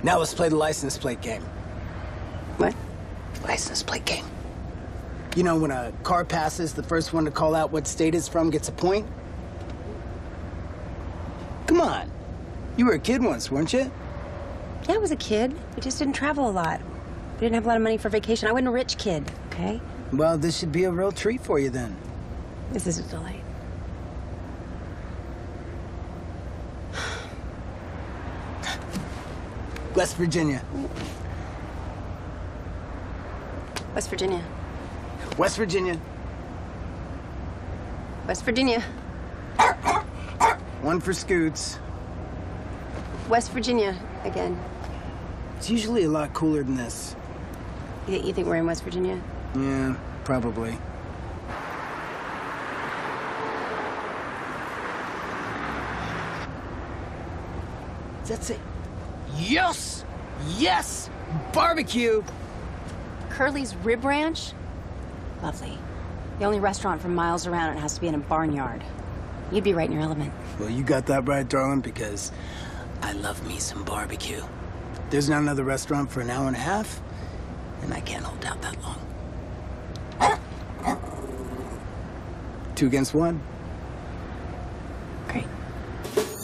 Now let's play the license plate game. What? License plate game. You know, when a car passes, the first one to call out what state it's from gets a point? Come on. You were a kid once, weren't you? Yeah, I was a kid. We just didn't travel a lot. We didn't have a lot of money for vacation. I wasn't a rich kid, okay? Well, this should be a real treat for you then. This is a delight. West Virginia. West Virginia. West Virginia. West Virginia. One for Scoots. West Virginia again. It's usually a lot cooler than this. You think we're in West Virginia? Yeah, probably. That's it. Yes! Yes! Barbecue! Curly's Rib Ranch? Lovely. The only restaurant for miles around, it has to be in a barnyard. You'd be right in your element. Well, you got that right, darling, because I love me some barbecue. There's not another restaurant for an hour and a half, and I can't hold out that long. 2 against 1.